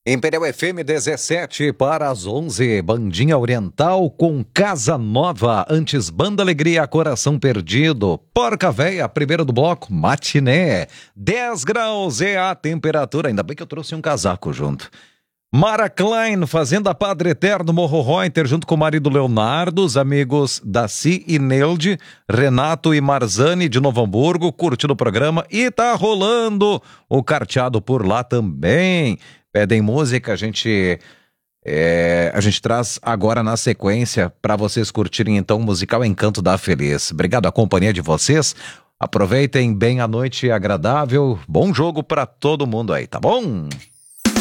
Imperial FM 17 para as 11, Bandinha Oriental com Casa Nova, antes Banda Alegria, Coração Perdido, Porca Véia, primeiro do bloco, Matiné, 10 graus é a temperatura, ainda bem que eu trouxe um casaco junto. Mara Klein, Fazenda Padre Eterno, Morro Reuter, junto com o marido Leonardo, os amigos Daci e Neude, Renato e Marzani de Novo Hamburgo, curtindo o programa e tá rolando o carteado por lá também. Pedem música, a gente traz agora na sequência para vocês curtirem então o musical Encanto da Feliz. Obrigado a companhia de vocês, aproveitem bem a noite agradável, bom jogo para todo mundo aí, tá bom?